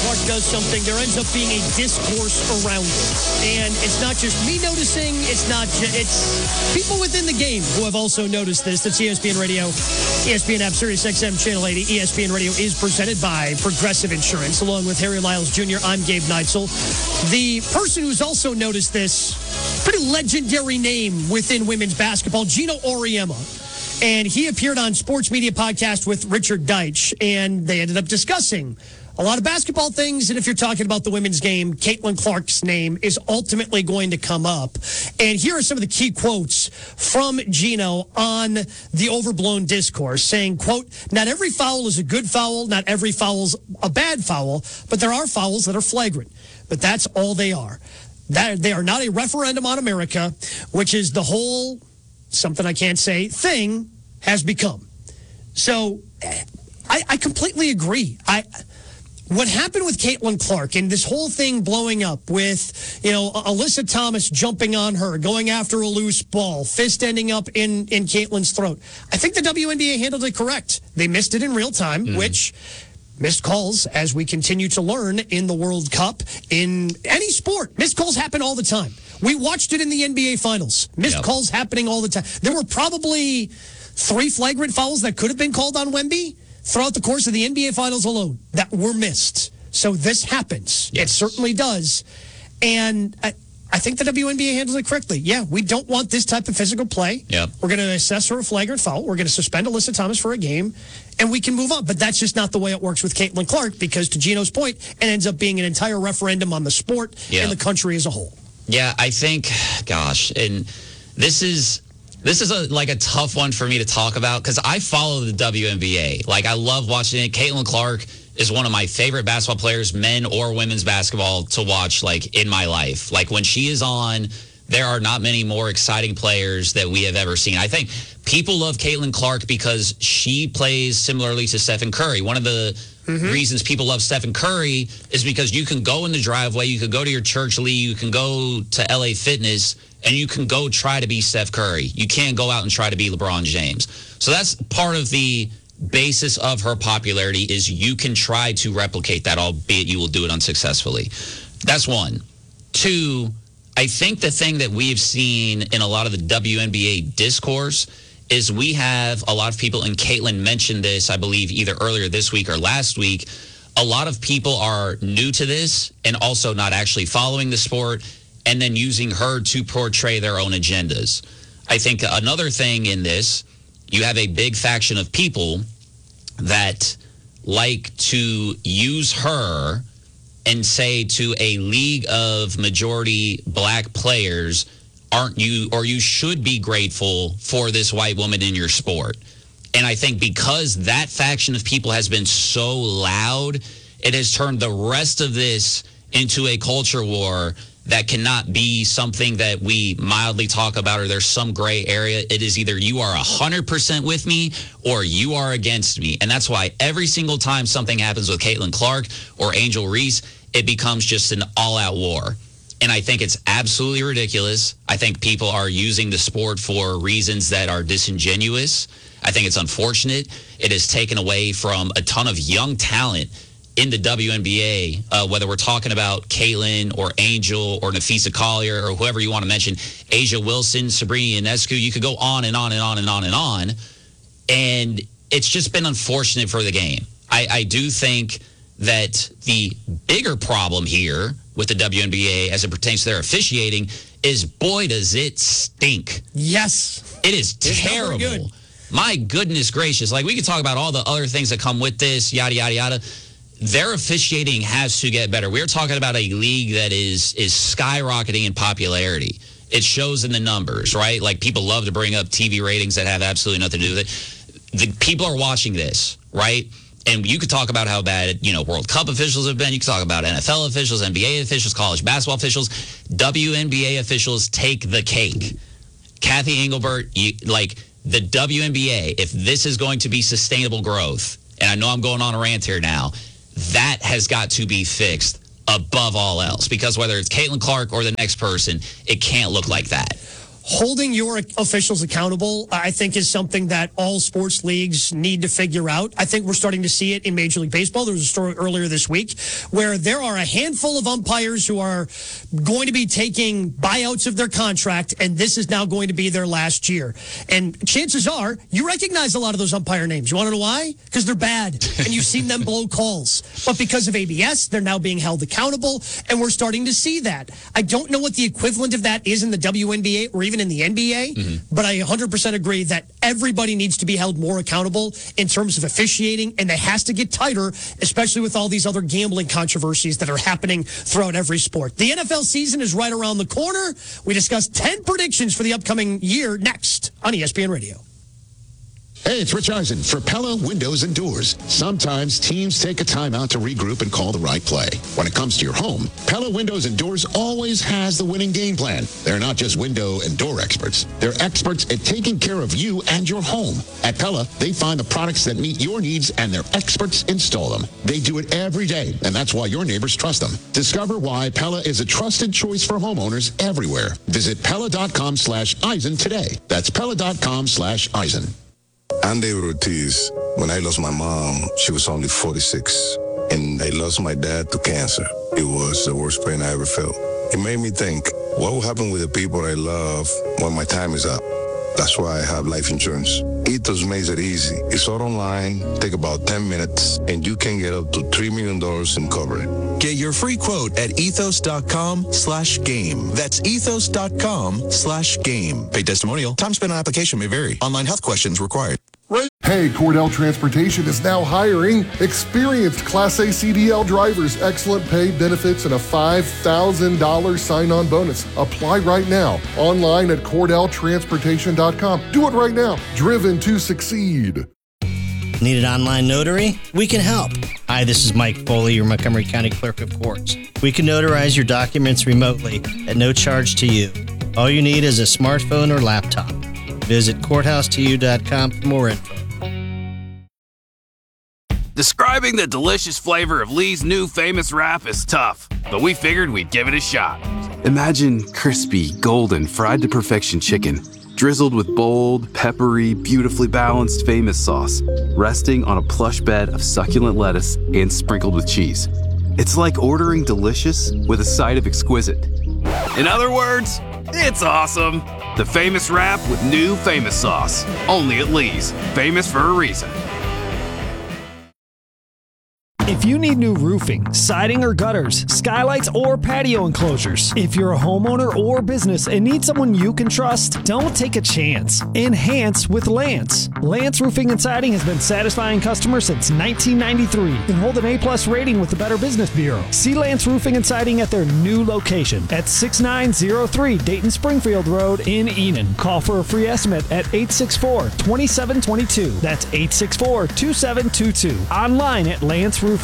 Clark does something, there ends up being a discourse around it. And it's not just me noticing, it's people within the game who have also noticed this. That's ESPN Radio, ESPN app, Sirius XM Channel 80. ESPN Radio is presented by Progressive Insurance. Along with Harry Lyles Jr., I'm Gabe Neitzel. The person who's also noticed this, pretty legendary name within women's basketball, Gino Auriemma. And he appeared on Sports Media Podcast with Richard Deitch, and they ended up discussing a lot of basketball things. And if you're talking about the women's game, Caitlin Clark's name is ultimately going to come up. And here are some of the key quotes from Gino on the overblown discourse, saying, quote, "Not every foul is a good foul. Not every foul's a bad foul, but there are fouls that are flagrant. But that's all they are. They are not a referendum on America, which is the whole, something I can't say, thing has become." So I completely agree. What happened with Caitlin Clark and this whole thing blowing up with, Alyssa Thomas jumping on her, going after a loose ball, fist ending up in Caitlin's throat. I think the WNBA handled it correct. They missed it in real time, which missed calls, as we continue to learn in the World Cup, in any sport. Missed calls happen all the time. We watched it in the NBA Finals. Missed calls happening all the time. There were probably 3 flagrant fouls that could have been called on Wemby throughout the course of the NBA Finals alone that were missed. So this happens. Yes. It certainly does. And I think the WNBA handled it correctly. Yeah, we don't want this type of physical play. Yep. We're going to assess her a flagrant foul. We're going to suspend Alyssa Thomas for a game, and we can move on. But that's just not the way it works with Caitlin Clark, because to Gino's point, it ends up being an entire referendum on the sport and the country as a whole. Yeah, I think, gosh, and this is a tough one for me to talk about, because I follow the WNBA. I love watching it. Caitlin Clark is one of my favorite basketball players, men or women's basketball, to watch, in my life. When she is on, there are not many more exciting players that we have ever seen. I think people love Caitlin Clark because she plays similarly to Stephen Curry. One of the reasons people love Stephen Curry is because you can go in the driveway, you can go to your church league, you can go to LA Fitness, and you can go try to be Steph Curry. You can't go out and try to be LeBron James. So that's part of the basis of her popularity, is you can try to replicate that, albeit you will do it unsuccessfully. That's one. 2, I think the thing that we've seen in a lot of the WNBA discourse is we have a lot of people, and Caitlin mentioned this, I believe, either earlier this week or last week. A lot of people are new to this and also not actually following the sport, and then using her to portray their own agendas. I think another thing in this, you have a big faction of people that like to use her and say to a league of majority black players, aren't you, or you should be grateful for this white woman in your sport. And I think because that faction of people has been so loud, it has turned the rest of this into a culture war that cannot be something that we mildly talk about, or there's some gray area. It is either you are 100% with me or you are against me. And that's why every single time something happens with Caitlin Clark or Angel Reese, it becomes just an all-out war. And I think it's absolutely ridiculous. I think people are using the sport for reasons that are disingenuous. I think it's unfortunate. It has taken away from a ton of young talent in the WNBA, whether we're talking about Caitlin or Angel or Nafisa Collier or whoever you want to mention, Asia Wilson, Sabrina Ionescu, you could go on and on and on and on and on. And it's just been unfortunate for the game. I do think that the bigger problem here with the WNBA as it pertains to their officiating is, boy, does it stink. Yes. It is terrible. My goodness gracious. We could talk about all the other things that come with this, yada, yada, yada. Their officiating has to get better. We're talking about a league that is skyrocketing in popularity. It shows in the numbers, right? People love to bring up TV ratings that have absolutely nothing to do with it. The people are watching this, right? And you could talk about how bad, World Cup officials have been. You could talk about NFL officials, NBA officials, college basketball officials. WNBA officials take the cake. Kathy Engelbert, the WNBA, if this is going to be sustainable growth, and I know I'm going on a rant here now, that has got to be fixed above all else, because whether it's Caitlin Clark or the next person, it can't look like that. holding your officials accountable, I think, is something that all sports leagues need to figure out. I think we're starting to see it in Major League Baseball. There was a story earlier this week where there are a handful of umpires who are going to be taking buyouts of their contract, and this is now going to be their last year. And chances are you recognize a lot of those umpire names. You want to know why? Because they're bad, and you've seen them blow calls. But because of ABS, they're now being held accountable, and we're starting to see that. I don't know what the equivalent of that is in the WNBA or even in the NBA, but I 100% agree that everybody needs to be held more accountable in terms of officiating, and it has to get tighter, especially with all these other gambling controversies that are happening throughout every sport. The NFL season is right around the corner. We discuss 10 predictions for the upcoming year next on ESPN Radio. Hey, it's Rich Eisen for Pella Windows and Doors. Sometimes teams take a timeout to regroup and call the right play. When it comes to your home, Pella Windows and Doors always has the winning game plan. They're not just window and door experts. They're experts at taking care of you and your home. At Pella, they find the products that meet your needs and their experts install them. They do it every day, and that's why your neighbors trust them. Discover why Pella is a trusted choice for homeowners everywhere. Visit Pella.com/Eisen today. That's Pella.com/Eisen. I'm David Ortiz. When I lost my mom, she was only 46. And I lost my dad to cancer. It was the worst pain I ever felt. It made me think, what will happen with the people I love when my time is up? That's why I have life insurance. Ethos makes it easy. It's all online, take about 10 minutes, and you can get up to $3 million in coverage. Get your free quote at ethos.com/game. That's ethos.com/game. Pay testimonial. Time spent on application may vary. Online health questions required. Hey, Cordell Transportation is now hiring experienced Class A CDL drivers, excellent pay, benefits, and a $5,000 sign-on bonus. Apply right now. Online at CordellTransportation.com. Do it right now. Driven to succeed. Need an online notary? We can help. Hi, this is Mike Foley, your Montgomery County Clerk of Courts. We can notarize your documents remotely at no charge to you. All you need is a smartphone or laptop. Visit courthouse2u.com for more info. Describing the delicious flavor of Lee's new famous wrap is tough, but we figured we'd give it a shot. Imagine crispy, golden, fried to perfection chicken, drizzled with bold, peppery, beautifully balanced famous sauce, resting on a plush bed of succulent lettuce and sprinkled with cheese. It's like ordering delicious with a side of exquisite. In other words, it's awesome. The famous wrap with new famous sauce. Only at Lee's. Famous for a reason. If you need new roofing, siding or gutters, skylights or patio enclosures, if you're a homeowner or business and need someone you can trust, don't take a chance. Enhance with Lance. Lance Roofing and Siding has been satisfying customers since 1993 and hold an A+ rating with the Better Business Bureau. See Lance Roofing and Siding at their new location at 6903 Dayton Springfield Road in Enon. Call for a free estimate at 864-2722. That's 864-2722. Online at lanceroofing.com.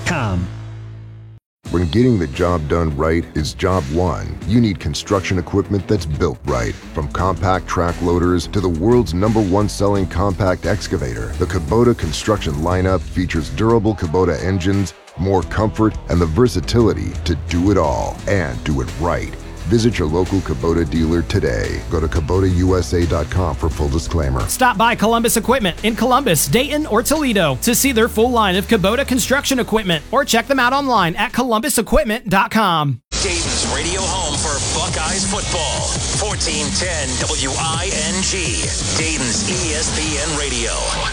When getting the job done right is job one, you need construction equipment that's built right. From compact track loaders to the world's #1 selling compact excavator, the Kubota construction lineup features durable Kubota engines, more comfort, and the versatility to do it all and do it right. Visit your local Kubota dealer today. Go to KubotaUSA.com for full disclaimer. Stop by Columbus Equipment in Columbus, Dayton, or Toledo to see their full line of Kubota construction equipment, or check them out online at ColumbusEquipment.com. Dayton's radio home for Buckeyes football. 1410 WING. Dayton's ESPN Radio.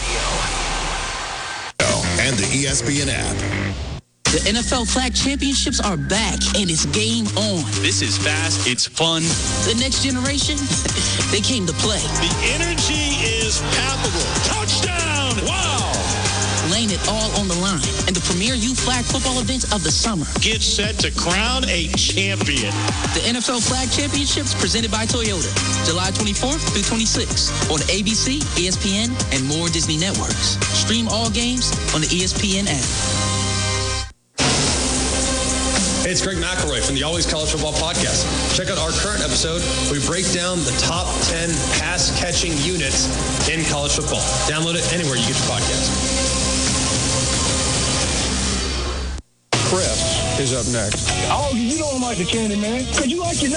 And the ESPN app. The NFL Flag Championships are back, and it's game on. This is fast. It's fun. The next generation, they came to play. The energy is palpable. Touchdown! Wow! Laying it all on the line. And the premier youth flag football events of the summer. Get set to crown a champion. The NFL Flag Championships presented by Toyota. July 24th through 26th on ABC, ESPN, and more Disney networks. Stream all games on the ESPN app. Hey, it's Greg McElroy from the Always College Football Podcast. Check out our current episode. We break down the top 10 pass-catching units in college football. Download it anywhere you get your podcast. Chris is up next. Oh, you don't like the candy, man. Because you like your